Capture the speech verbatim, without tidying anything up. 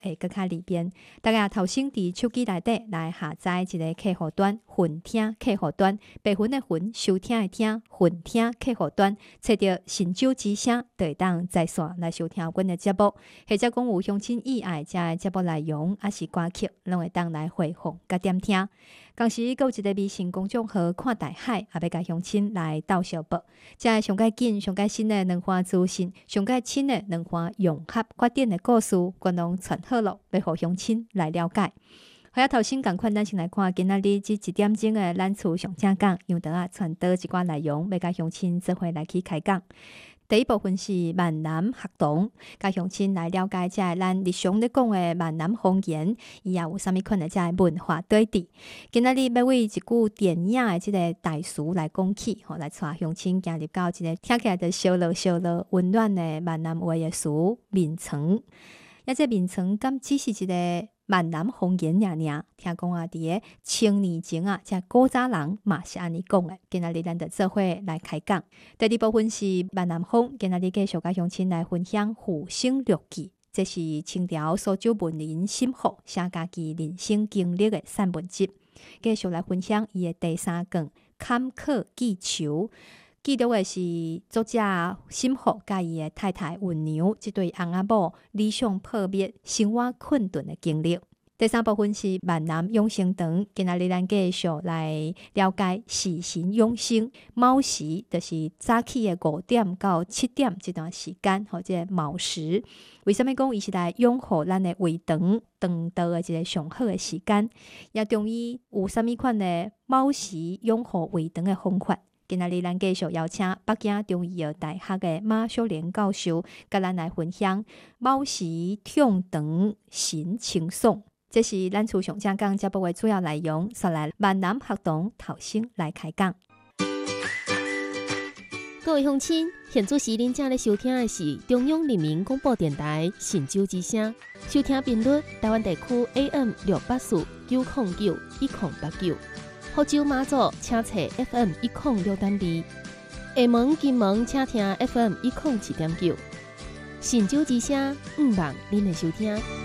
会更较利便。大家头先伫手机内底来下载一个客户端，混听客户端，白云的云，收听的听，混听客户端，找到神州之声，就会当在线来收听阮的节目，或者讲有乡亲意爱遮的节目内容，还是歌曲，拢会当来回放甲点听。同时，还有一个微信公众号看大海，也要甲乡亲来斗小报，遮上介紧、上介新的两岸资讯，上介深的两岸融合发展的故事，阮拢传好咯，要互乡亲来了解。好啊，头先共款，咱先来看今仔日即一点钟的咱厝上正讲，杨德啊传导一寡内容，要甲乡亲做伙来去开讲。第一部分是闽南学童，甲乡亲来了解遮咱日常咧讲的闽南方言，伊也有啥物款的遮文化对峙。今仔日要为一句典雅的即个大词来讲起，吼，来带乡亲行入到一个听起来就烧热烧热温暖的闽南话的词眠床。也这眠床敢只是一个闽南方言尔尔，听讲啊，伫个千年前啊，遮古早人嘛是安尼讲的。今仔日咱就做伙来开讲。第二部分是闽南风，今仔日继续甲乡亲来分享《浮生六记》，这是清朝苏州文人沈复写家己人生经历的散文集。继续来分享伊的第三卷《坎坷记仇》。记录的是作者沈复甲伊的太太芸娘，这对翁仔某理想破灭、生活困顿的经历。第三部分是闽南养生堂，今仔日咱继续来了解时辰养生。卯时就是早起的五点到七点这段时间，或者卯时。为什么讲伊是来养护咱的胃肠、肠道的一个上好的时间？也中医有啥物款的卯时养护胃肠的方法？今仔日咱继续邀请北京中医药大学的马秀莲教授，甲咱来分享卯时痛肠神清爽。这是咱厝上正讲节目的主要内容，率来闽南学童头先来开讲。 各位乡亲，现在时恁正咧收听的是中央人民广播电台神州之声，收听频率台湾地区 A M 六八四九零九一零八九。福州马祖请查 F M 一零六点二，厦门、金门请听 F M 一零七点九。神州之声，毋忘恁的收听。